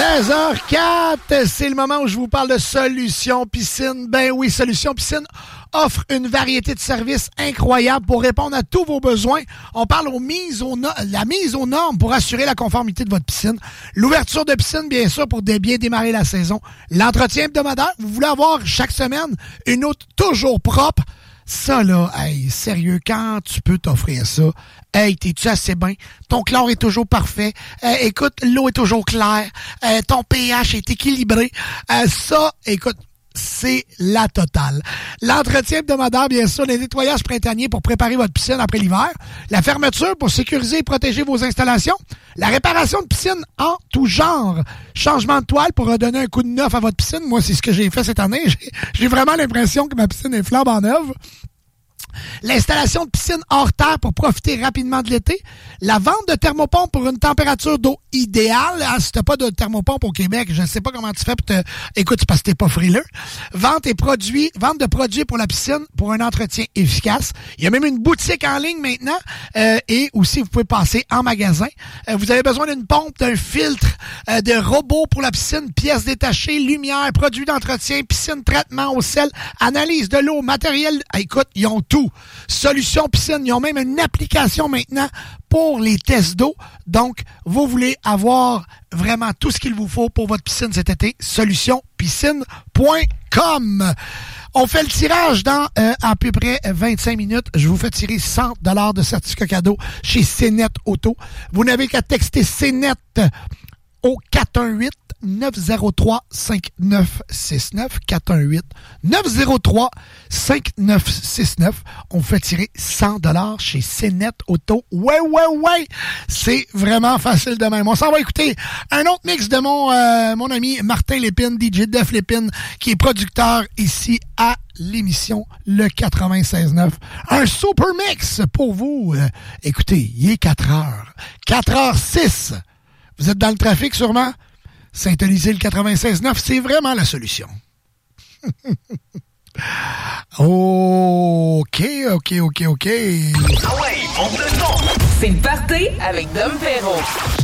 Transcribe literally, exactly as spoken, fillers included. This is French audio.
seize heures quatre, c'est le moment où je vous parle de Solution Piscine. Ben oui, Solution Piscine offre une variété de services incroyables pour répondre à tous vos besoins. On parle aux mises aux no- la mise aux normes pour assurer la conformité de votre piscine. L'ouverture de piscine, bien sûr, pour dé- bien démarrer la saison. L'entretien hebdomadaire, vous voulez avoir chaque semaine une eau toujours propre. Ça, là, hey, sérieux, quand tu peux t'offrir ça, hey, t'es-tu assez bien? Ton chlore est toujours parfait. Euh, écoute, l'eau est toujours claire. Euh, ton pH est équilibré. Euh, ça, écoute, c'est la totale. L'entretien hebdomadaire, bien sûr, les nettoyages printaniers pour préparer votre piscine après l'hiver, la fermeture pour sécuriser et protéger vos installations, la réparation de piscine en tout genre, changement de toile pour redonner un coup de neuf à votre piscine. Moi, c'est ce que j'ai fait cette année. J'ai, j'ai vraiment l'impression que ma piscine est flambant neuve. L'installation de piscine hors terre pour profiter rapidement de l'été. La vente de thermopompe pour une température d'eau idéale. Ah, si t'as pas de thermopompe au Québec, je ne sais pas comment tu fais pour te... Écoute, c'est parce que t'es pas frileux. Vente et produits, vente de produits pour la piscine pour un entretien efficace. Il y a même une boutique en ligne maintenant. Euh, et aussi, vous pouvez passer en magasin. Euh, vous avez besoin d'une pompe, d'un filtre, euh, de robots pour la piscine, pièces détachées, lumière, produits d'entretien, piscine, traitement au sel, analyse de l'eau, matériel. Ah, écoute, ils ont tout. Solution Piscine, ils ont même une application maintenant pour les tests d'eau. Donc, vous voulez avoir vraiment tout ce qu'il vous faut pour votre piscine cet été. solution piscine point com. On fait le tirage dans euh, à peu près vingt-cinq minutes. Je vous fais tirer cent dollars de certificat cadeau chez C Net Auto. Vous n'avez qu'à texter C Net au quatre un huit neuf zéro trois cinq neuf six neuf, quatre un huit neuf zéro trois cinq neuf six neuf. On fait tirer cent dollars chez C Net Auto. Ouais, ouais, ouais! C'est vraiment facile de même. On s'en va écouter un autre mix de mon, euh, mon ami Martin Lépine, D J Def Lépine, qui est producteur ici à l'émission Le quatre-vingt-seize neuf. Un super mix pour vous. Euh, écoutez, il est quatre heures. quatre heures six. Vous êtes dans le trafic sûrement? Syntoniser le quatre-vingt-seize neuf, c'est vraiment la solution. OK, OK, OK, OK. Ah ouais, on te le ton. C'est le party avec Dom Perrault.